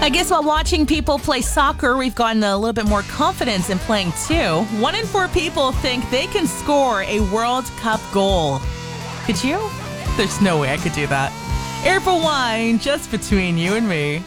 I guess while watching people play soccer, we've gotten a little bit more confidence in playing too. 1 in 4 people think they can score a World Cup goal. Could you? There's no way I could do that. April Wine, just between you and me.